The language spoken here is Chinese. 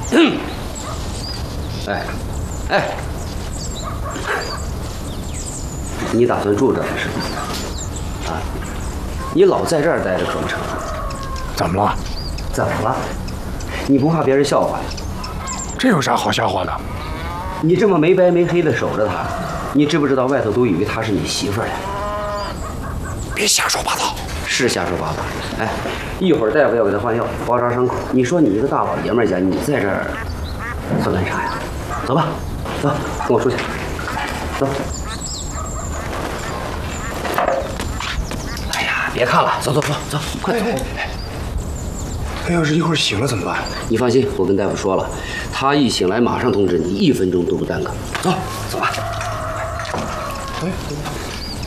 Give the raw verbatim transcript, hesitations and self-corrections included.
哎，哎，你打算住这儿是吗？啊，你老在这儿待着可不成。 怎么了？ 怎么了？你不怕别人笑话呀？ 这有啥好笑话的？ 你这么没白没黑的守着她，你知不知道外头都以为她是你媳妇儿呀？ 别瞎说八道。 是瞎说八道。哎，一会儿大夫要给她换药，包扎伤口。你说你一个大老爷们儿家，你在这儿算干啥呀？走吧，走，跟我出去。走。哎呀，别看了，走走走走，快走。 他要是一会儿醒了怎么办？ 你放心，我跟大夫说了，他一醒来马上通知你，一分钟都不耽搁。走，走吧。 哎。